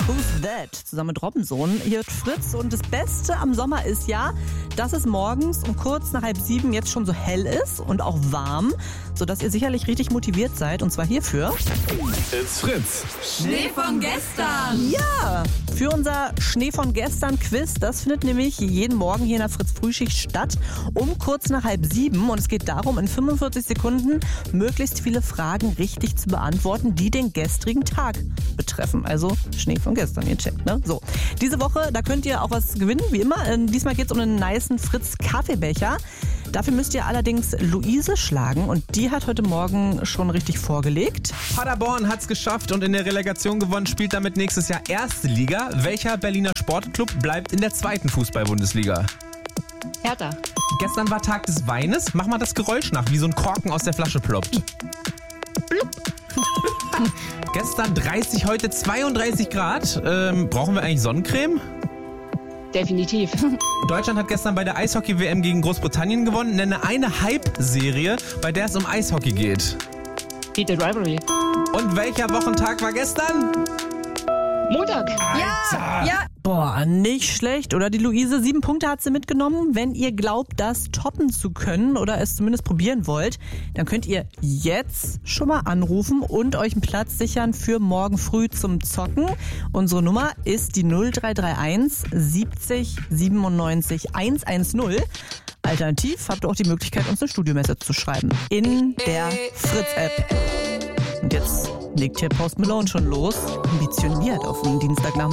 Who's That? Zusammen mit Robinson. Hier hört Fritz und das Beste am Sommer ist ja, dass es morgens um kurz nach 6:30 jetzt schon so hell ist und auch warm, sodass ihr sicherlich richtig motiviert seid und zwar hierfür. It's Fritz. Schnee von gestern. Ja, für unser Schnee von gestern Quiz, das findet nämlich jeden Morgen hier in der Fritz Frühschicht statt, um kurz nach 6:30 und es geht darum, in 45 Sekunden möglichst viele Fragen richtig zu beantworten, die den gestrigen Tag betreffen. Also Schnee von gestern, ihr checkt, ne? So, diese Woche, da könnt ihr auch was gewinnen, wie immer. Diesmal geht es um einen nicen Fritz Kaffeebecher. Dafür müsst ihr allerdings Luise schlagen und die hat heute Morgen schon richtig vorgelegt. Paderborn hat's geschafft und in der Relegation gewonnen, spielt damit nächstes Jahr erste Liga. Welcher Berliner Sportclub bleibt in der zweiten Fußball-Bundesliga? Hertha. Gestern war Tag des Weines. Mach mal das Geräusch nach, wie so ein Korken aus der Flasche ploppt. Gestern 30, heute 32 Grad. Brauchen wir eigentlich Sonnencreme? Definitiv. Deutschland hat gestern bei der Eishockey-WM gegen Großbritannien gewonnen. Nenne eine Hype-Serie, bei der es um Eishockey geht. Beat the Rivalry. Und welcher Wochentag war gestern? Montag. Ja. Boah, nicht schlecht. Oder die Luise, 7 Punkte hat sie mitgenommen. Wenn ihr glaubt, das toppen zu können oder es zumindest probieren wollt, dann könnt ihr jetzt schon mal anrufen und euch einen Platz sichern für morgen früh zum Zocken. Unsere Nummer ist die 0331 70 97 110. Alternativ habt ihr auch die Möglichkeit, uns eine Studio-Message zu schreiben. In der Fritz-App. Und jetzt legt hier Post Malone schon los. Ambitioniert auf den Dienstagnachmittag.